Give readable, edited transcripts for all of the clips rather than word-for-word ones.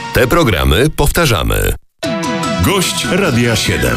Te programy powtarzamy. Gość Radia 7.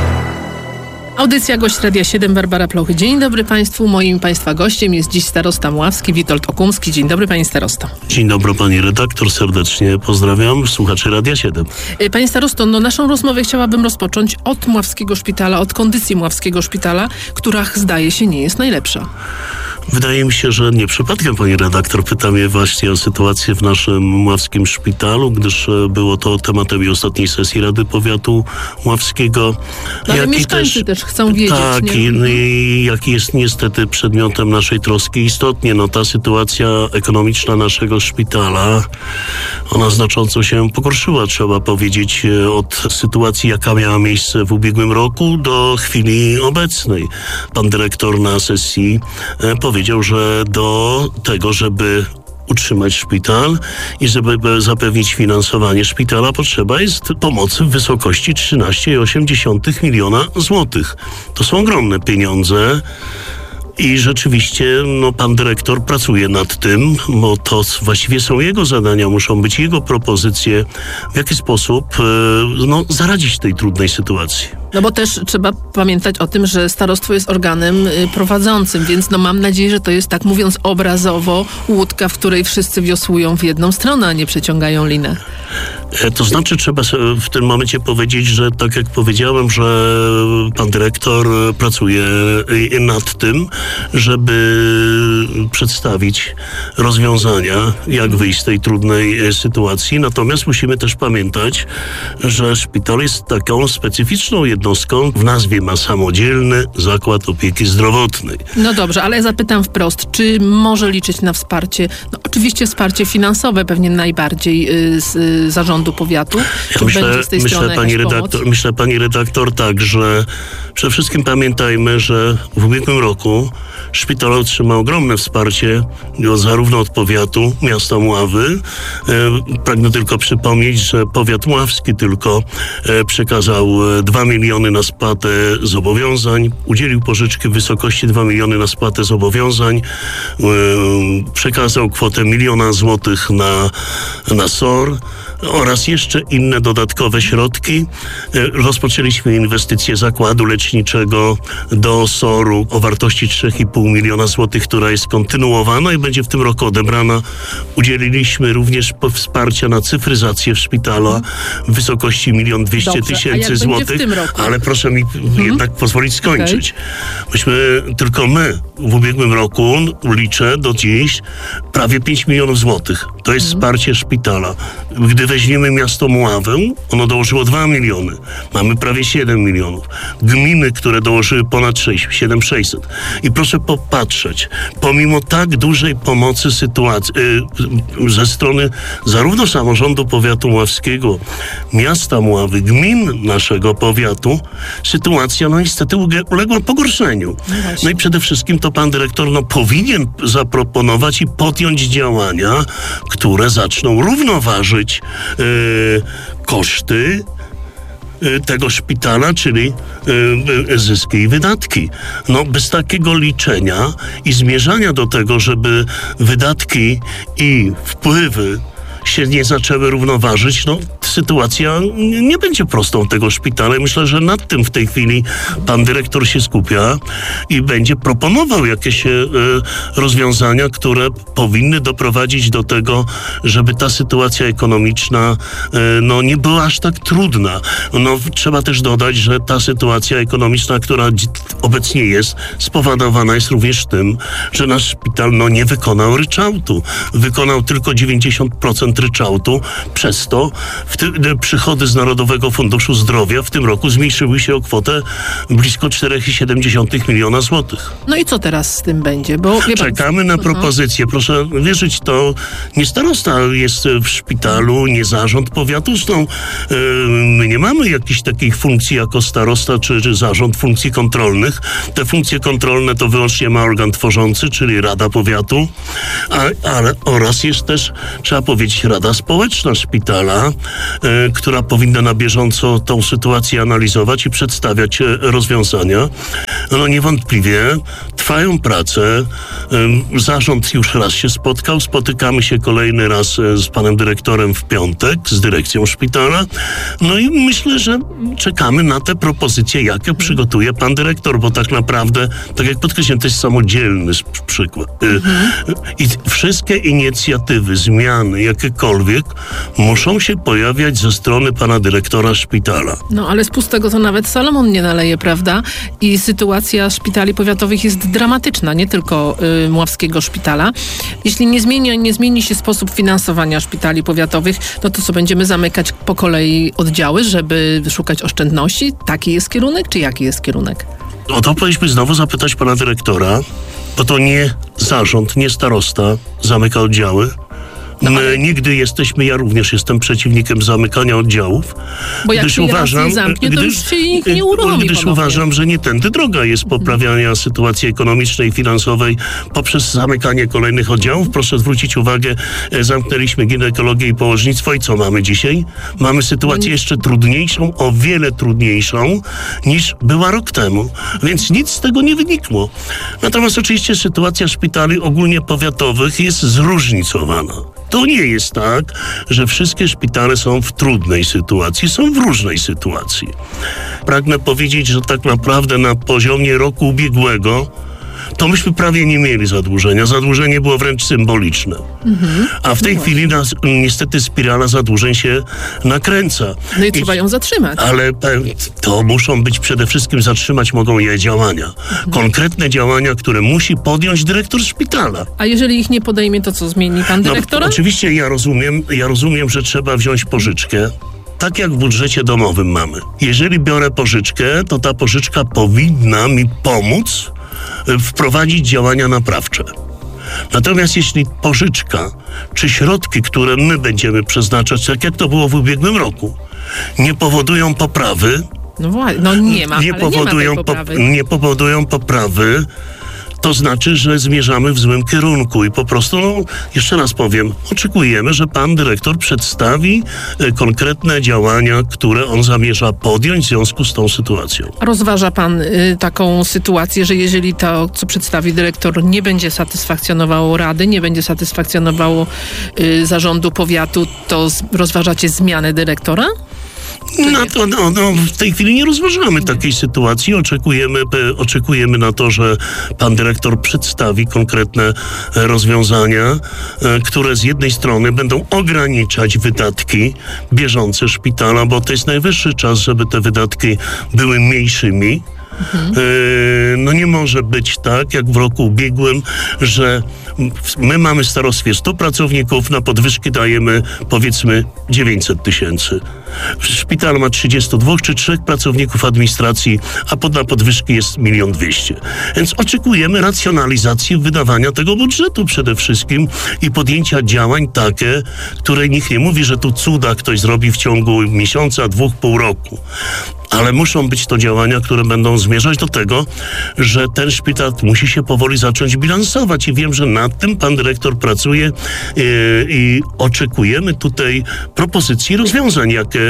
Audycja Gość Radia 7, Barbara Plochy. Dzień dobry Państwu. Moim Państwa gościem jest dziś starosta mławski Witold Okumski. Dzień dobry, Panie starosto. Dzień dobry, Pani redaktor. Serdecznie pozdrawiam słuchaczy Radia 7. Panie starosto, naszą rozmowę chciałabym rozpocząć od Mławskiego Szpitala, od kondycji Mławskiego Szpitala, która zdaje się nie jest najlepsza. Wydaje mi się, że nie przypadkiem Pani redaktor pyta mnie właśnie o sytuację w naszym Mławskim Szpitalu, gdyż było to tematem i ostatniej sesji Rady Powiatu Mławskiego. Ale mieszkańcy też chcą wiedzieć. Tak, i jaki jest niestety przedmiotem naszej troski. Istotnie, ta sytuacja ekonomiczna naszego szpitala, ona znacząco się pogorszyła, trzeba powiedzieć, od sytuacji, jaka miała miejsce w ubiegłym roku do chwili obecnej. Pan dyrektor na sesji powiedział, że do tego, żeby utrzymać szpital i żeby zapewnić finansowanie szpitala, potrzeba jest pomocy w wysokości 13,8 miliona złotych. To są ogromne pieniądze. I rzeczywiście pan dyrektor pracuje nad tym, bo to właściwie są jego zadania, muszą być jego propozycje, w jaki sposób zaradzić tej trudnej sytuacji. Bo też trzeba pamiętać o tym, że starostwo jest organem prowadzącym, więc mam nadzieję, że to jest, tak mówiąc obrazowo, łódka, w której wszyscy wiosłują w jedną stronę, a nie przeciągają linę. To znaczy, trzeba w tym momencie powiedzieć, że tak jak powiedziałem, że pan dyrektor pracuje nad tym, żeby przedstawić rozwiązania, jak wyjść z tej trudnej sytuacji. Natomiast musimy też pamiętać, że szpital jest taką specyficzną jednostką. W nazwie ma Samodzielny Zakład Opieki Zdrowotnej. No dobrze, ale ja zapytam wprost, czy może liczyć na wsparcie? Oczywiście wsparcie finansowe pewnie najbardziej z zarządu powiatu. Myślę, pani redaktor, tak, że przede wszystkim pamiętajmy, że w ubiegłym roku szpital otrzymał ogromne wsparcie zarówno od powiatu, miasta Mławy. Pragnę tylko przypomnieć, że powiat mławski tylko przekazał 2 miliony na spłatę zobowiązań, udzielił pożyczki w wysokości 2 miliony na spłatę zobowiązań, przekazał kwotę 1 miliona złotych na SOR oraz jeszcze inne dodatkowe środki. Rozpoczęliśmy inwestycję zakładu leczniczego do SOR-u o wartości 3,5 miliona złotych, która jest kontynuowana i będzie w tym roku odebrana. Udzieliliśmy również wsparcia na cyfryzację w szpitalu w wysokości 1 200 000 złotych. Ale proszę mi jednak pozwolić skończyć. Tylko my w ubiegłym roku, liczę do dziś, prawie 5 milionów złotych. To jest wsparcie szpitala. Gdy weźmiemy miasto Mławę, ono dołożyło 2 miliony. Mamy prawie 7 milionów. Gminy, które dołożyły ponad 7,600. I proszę popatrzeć, pomimo tak dużej pomocy ze strony zarówno samorządu powiatu mławskiego, miasta Mławy, gmin naszego powiatu, sytuacja niestety uległa pogorszeniu. No i przede wszystkim to pan dyrektor powinien zaproponować i podjąć działania, które zaczną równoważyć koszty tego szpitala, czyli zyski i wydatki. Bez takiego liczenia i zmierzania do tego, żeby wydatki i wpływy się nie zaczęły równoważyć, sytuacja nie będzie prostą tego szpitala. Myślę, że nad tym w tej chwili pan dyrektor się skupia i będzie proponował jakieś rozwiązania, które powinny doprowadzić do tego, żeby ta sytuacja ekonomiczna nie była aż tak trudna. Trzeba też dodać, że ta sytuacja ekonomiczna, która obecnie jest, spowodowana jest również tym, że nasz szpital nie wykonał ryczałtu. Wykonał tylko 90% ryczałtu. Przez to przychody z Narodowego Funduszu Zdrowia w tym roku zmniejszyły się o kwotę blisko 4,7 miliona złotych. No i co teraz z tym będzie? Czekamy na propozycję. Proszę wierzyć, to nie starosta jest w szpitalu, nie zarząd powiatu. My nie mamy jakichś takich funkcji jako starosta czy zarząd funkcji kontrolnych. Te funkcje kontrolne to wyłącznie ma organ tworzący, czyli Rada Powiatu, oraz jest też, trzeba powiedzieć, Rada Społeczna szpitala, która powinna na bieżąco tą sytuację analizować i przedstawiać rozwiązania. No niewątpliwie trwają prace. Zarząd już raz się spotkał, spotykamy się kolejny raz z panem dyrektorem w piątek, z dyrekcją szpitala. No i myślę, że czekamy na te propozycje, jakie przygotuje pan dyrektor, bo tak naprawdę, tak jak podkreślam, to jest samodzielny przykład. I wszystkie inicjatywy, zmiany, jakiekolwiek, muszą się pojawiać ze strony pana dyrektora szpitala. No ale z pustego to nawet Salomon nie naleje, prawda? I sytuacja szpitali powiatowych jest dramatyczna, nie tylko Mławskiego szpitala. Jeśli nie zmieni się sposób finansowania szpitali powiatowych, no to co, będziemy zamykać po kolei oddziały, żeby szukać oszczędności? Taki jest kierunek, czy jaki jest kierunek? O to powinniśmy znowu zapytać pana dyrektora, bo to nie zarząd, nie starosta zamyka oddziały. My nigdy ja również jestem przeciwnikiem zamykania oddziałów. Bo jak się raz zamknie, to już się ich nie uruchomi. Gdyż uważam, że nie tędy droga jest poprawiania sytuacji ekonomicznej i finansowej poprzez zamykanie kolejnych oddziałów. Proszę zwrócić uwagę, zamknęliśmy ginekologię i położnictwo i co mamy dzisiaj? Mamy sytuację jeszcze trudniejszą, o wiele trudniejszą niż była rok temu. Więc nic z tego nie wynikło. Natomiast oczywiście sytuacja szpitali ogólnie powiatowych jest zróżnicowana. To nie jest tak, że wszystkie szpitale są w trudnej sytuacji, są w różnej sytuacji. Pragnę powiedzieć, że tak naprawdę na poziomie roku ubiegłego to myśmy prawie nie mieli zadłużenia. Zadłużenie było wręcz symboliczne. A w tej chwili niestety spirala zadłużeń się nakręca. No i trzeba ją zatrzymać. Ale to muszą być przede wszystkim mogą je działania. Konkretne działania, które musi podjąć dyrektor szpitala. A jeżeli ich nie podejmie, to co, zmieni pan dyrektora? No, oczywiście ja rozumiem, że trzeba wziąć pożyczkę. Tak jak w budżecie domowym mamy. Jeżeli biorę pożyczkę, to ta pożyczka powinna mi pomóc wprowadzić działania naprawcze. Natomiast jeśli pożyczka czy środki, które my będziemy przeznaczać, tak jak to było w ubiegłym roku, nie powodują poprawy, nie powodują poprawy, to znaczy, że zmierzamy w złym kierunku i po prostu, jeszcze raz powiem, oczekujemy, że pan dyrektor przedstawi konkretne działania, które on zamierza podjąć w związku z tą sytuacją. Rozważa pan taką sytuację, że jeżeli to, co przedstawi dyrektor, nie będzie satysfakcjonowało Rady, nie będzie satysfakcjonowało zarządu powiatu, to rozważacie zmianę dyrektora? W tej chwili nie rozważamy takiej sytuacji. Oczekujemy na to, że pan dyrektor przedstawi konkretne rozwiązania, które z jednej strony będą ograniczać wydatki bieżące szpitala, bo to jest najwyższy czas, żeby te wydatki były mniejszymi. Nie może być tak, jak w roku ubiegłym, że my mamy w starostwie 100 pracowników, na podwyżki dajemy powiedzmy 900 000. Szpital ma 32 czy 3 pracowników administracji, a na podwyżki jest 1 200 000. Więc oczekujemy racjonalizacji wydawania tego budżetu przede wszystkim i podjęcia działań takie, które nikt nie mówi, że tu cuda ktoś zrobi w ciągu miesiąca, 2, pół roku. Ale muszą być to działania, które będą zmierzać do tego, że ten szpital musi się powoli zacząć bilansować i wiem, że nad tym pan dyrektor pracuje i oczekujemy tutaj propozycji rozwiązań,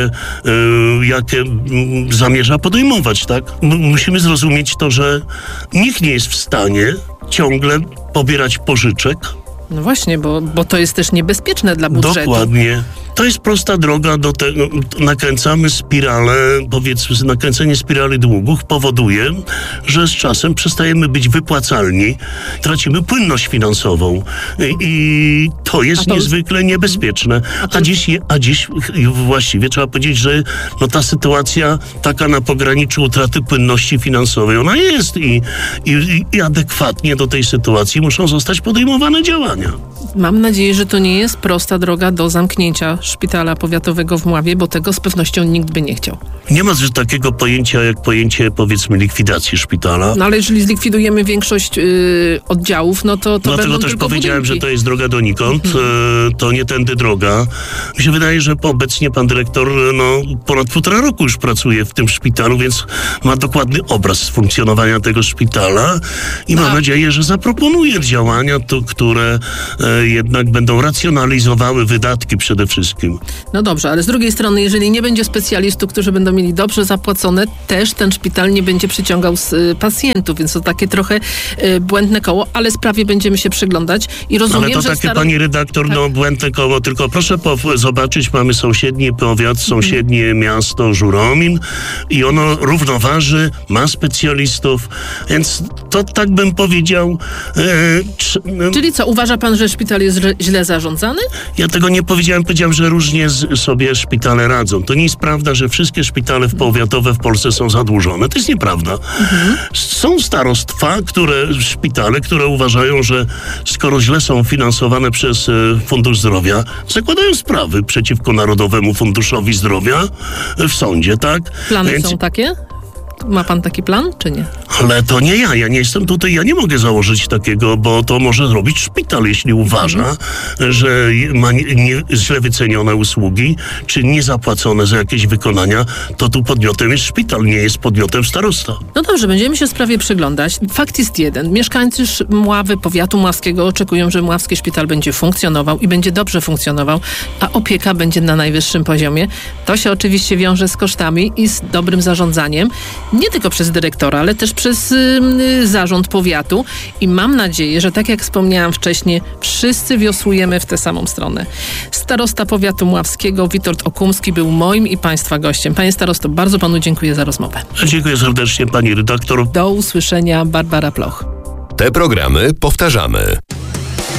jakie zamierza podejmować, tak? Musimy zrozumieć to, że nikt nie jest w stanie ciągle pobierać pożyczek. No właśnie, bo to jest też niebezpieczne dla budżetu. Dokładnie. To jest prosta droga do tego. Nakręcamy spiralę, nakręcenie spirali długów powoduje, że z czasem przestajemy być wypłacalni, tracimy płynność finansową i to jest niezwykle niebezpieczne. A dziś właściwie trzeba powiedzieć, że ta sytuacja taka na pograniczu utraty płynności finansowej, ona jest i adekwatnie do tej sytuacji muszą zostać podejmowane działania. Mam nadzieję, że to nie jest prosta droga do zamknięcia szpitala powiatowego w Mławie, bo tego z pewnością nikt by nie chciał. Nie ma takiego pojęcia jak pojęcie, powiedzmy, likwidacji szpitala. No ale jeżeli zlikwidujemy większość oddziałów, no to Dlatego będą też tylko powiedziałem, budynki. że to jest droga donikąd. To nie tędy droga. Mi się wydaje, że obecnie pan dyrektor ponad 1,5 roku już pracuje w tym szpitalu, więc ma dokładny obraz funkcjonowania tego szpitala i mam nadzieję, że zaproponuje działania, które jednak będą racjonalizowały wydatki przede wszystkim. No dobrze, ale z drugiej strony, jeżeli nie będzie specjalistów, którzy będą mieli dobrze zapłacone, też ten szpital nie będzie przyciągał pacjentów, więc to takie trochę błędne koło, ale sprawie będziemy się przyglądać i rozumiem, ale to że takie, pani redaktor, błędne koło, tylko proszę zobaczyć, mamy sąsiedni powiat, sąsiednie miasto Żuromin i ono równoważy, ma specjalistów, więc to tak bym powiedział... Czyli co, uważa pan, że szpital jest źle zarządzany? Ja tego nie powiedziałem, że różnie sobie szpitale radzą. To nie jest prawda, że wszystkie szpitale powiatowe w Polsce są zadłużone. To jest nieprawda. Są starostwa, szpitale, które uważają, że skoro źle są finansowane przez Fundusz Zdrowia, zakładają sprawy przeciwko Narodowemu Funduszowi Zdrowia w sądzie, tak? Plany są takie? Ma pan taki plan, czy nie? Ale to nie ja nie jestem tutaj, ja nie mogę założyć takiego, bo to może zrobić szpital, jeśli uważa, że ma źle wycenione usługi, czy niezapłacone za jakieś wykonania, to tu podmiotem jest szpital, nie jest podmiotem starosta. No dobrze, będziemy się sprawie przyglądać. Fakt jest jeden. Mieszkańcy Mławy, powiatu mławskiego oczekują, że mławski szpital będzie funkcjonował i będzie dobrze funkcjonował, a opieka będzie na najwyższym poziomie. To się oczywiście wiąże z kosztami i z dobrym zarządzaniem. Nie tylko przez dyrektora, ale też przez zarząd powiatu i mam nadzieję, że tak jak wspomniałam wcześniej, wszyscy wiosłujemy w tę samą stronę. Starosta powiatu mławskiego Witold Okumski był moim i państwa gościem. Panie starosto, bardzo panu dziękuję za rozmowę. Dziękuję serdecznie, pani redaktor. Do usłyszenia, Barbara Ploch. Te programy powtarzamy.